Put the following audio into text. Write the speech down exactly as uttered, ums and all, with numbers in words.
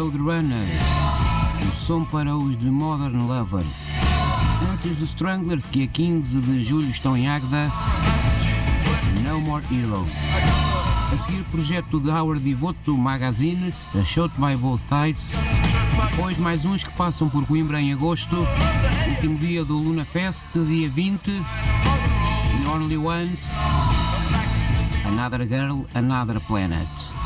Roadrunners, o som para os The Modern Lovers. Antes dos Stranglers, que a quinze de julho estão em Águeda, No More Heroes. A seguir, o projeto de Howard Devoto Magazine, A Shot by Both Sides. Depois mais uns que passam por Coimbra em agosto, último dia do Luna Fest, dia vinte, The Only Ones, Another Girl, Another Planet.